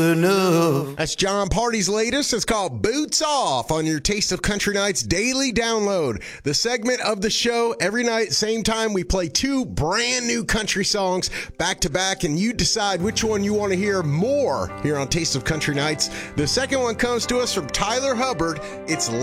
enough. That's John Party's latest. It's called Boots Off on your Taste of Country Nights daily download. The segment of the show every night, same time, we play two brand new country songs back to back, and you decide which one you want to hear more here on Taste of Country Nights. The second one comes to us from Tyler Hubbard. It's